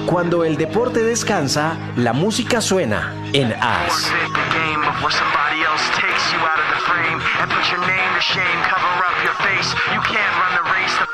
Cuando el deporte descansa, la música suena en As. Where somebody else takes you out of the frame and put your name to shame, cover up your face. You can't run the race.